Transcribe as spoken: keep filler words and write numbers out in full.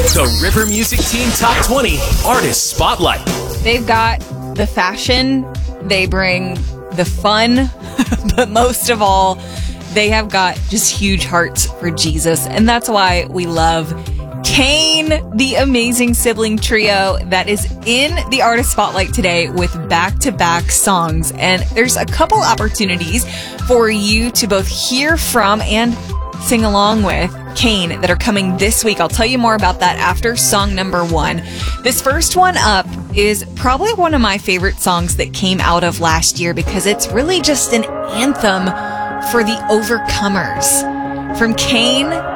The River Music Team Top twenty Artist Spotlight. They've got the fashion, they bring the fun, but most of all, they have got just huge hearts for Jesus. And that's why we love Kane, the amazing sibling trio that is in the Artist Spotlight today with back-to-back songs. And there's a couple opportunities for you to both hear from and sing along with Kane that are coming this week. I'll tell you more about that after song number one. This first one up is probably one of my favorite songs that came out of last year because it's really just an anthem for the overcomers. From Kane